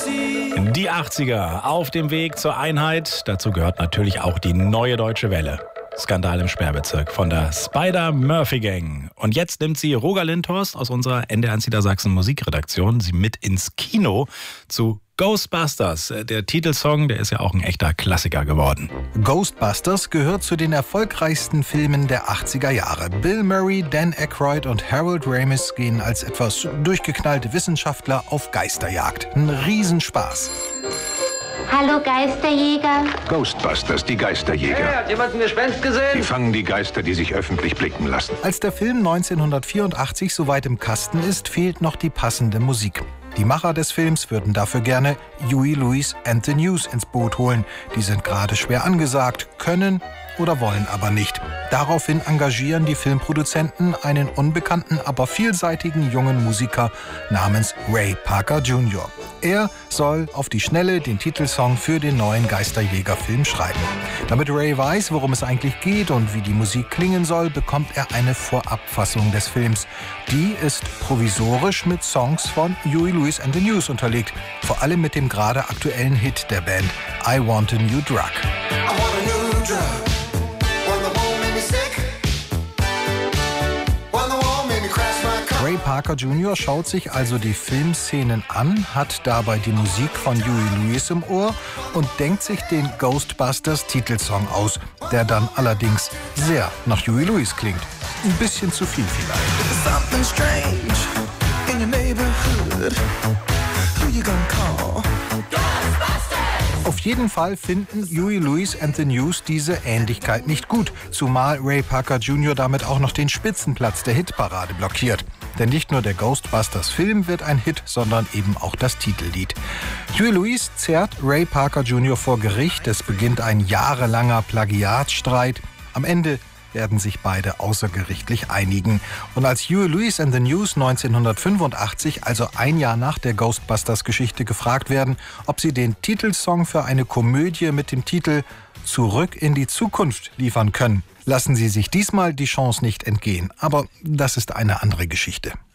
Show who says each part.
Speaker 1: Die 80er auf dem Weg zur Einheit. Dazu gehört natürlich auch die Neue Deutsche Welle. Skandal im Sperrbezirk von der Spider-Murphy-Gang. Und jetzt nimmt sie Roger Lindhorst aus unserer NDR Niedersachsen Musikredaktion sie mit ins Kino zu Ghostbusters. Der Titelsong, der ist ja auch ein echter Klassiker geworden.
Speaker 2: Ghostbusters gehört zu den erfolgreichsten Filmen der 80er Jahre. Bill Murray, Dan Aykroyd und Harold Ramis gehen als etwas durchgeknallte Wissenschaftler auf Geisterjagd. Ein Riesenspaß.
Speaker 3: Hallo Geisterjäger.
Speaker 4: Ghostbusters, die Geisterjäger.
Speaker 5: Hey, hat jemand ein Gespenst gesehen?
Speaker 4: Die fangen die Geister, die sich öffentlich blicken lassen.
Speaker 2: Als der Film 1984 soweit im Kasten ist, fehlt noch die passende Musik. Die Macher des Films würden dafür gerne Huey Lewis and the News ins Boot holen. Die sind gerade schwer angesagt, können oder wollen aber nicht. Daraufhin engagieren die Filmproduzenten einen unbekannten, aber vielseitigen jungen Musiker namens Ray Parker Jr. Er soll auf die Schnelle den Titelsong für den neuen Geisterjäger-Film schreiben. Damit Ray weiß, worum es eigentlich geht und wie die Musik klingen soll, bekommt er eine Vorabfassung des Films. Die ist provisorisch mit Songs von Huey Lewis and the News unterlegt. Vor allem mit dem gerade aktuellen Hit der Band, I Want a New Drug.
Speaker 6: I want a new drug.
Speaker 2: Ray Parker Jr. schaut sich also die Filmszenen an, hat dabei die Musik von Huey Lewis im Ohr und denkt sich den Ghostbusters Titelsong aus, der dann allerdings sehr nach Huey Lewis klingt. Ein bisschen zu viel vielleicht. Auf jeden Fall finden Huey Lewis and the News diese Ähnlichkeit nicht gut, zumal Ray Parker Jr. damit auch noch den Spitzenplatz der Hitparade blockiert. Denn nicht nur der Ghostbusters-Film wird ein Hit, sondern eben auch das Titellied. Huey Lewis zerrt Ray Parker Jr. vor Gericht. Es beginnt ein jahrelanger Plagiatsstreit. Am Ende werden sich beide außergerichtlich einigen. Und als Huey Lewis and the News 1985, also ein Jahr nach der Ghostbusters-Geschichte, gefragt werden, ob sie den Titelsong für eine Komödie mit dem Titel Zurück in die Zukunft liefern können, lassen sie sich diesmal die Chance nicht entgehen. Aber das ist eine andere Geschichte.